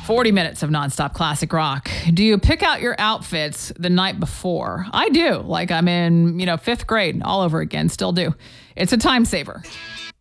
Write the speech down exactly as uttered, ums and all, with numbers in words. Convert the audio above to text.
forty minutes of nonstop classic rock. Do you pick out your outfits the night before? I do. Like I'm in, you know, fifth grade all over again. Still do. It's a time saver.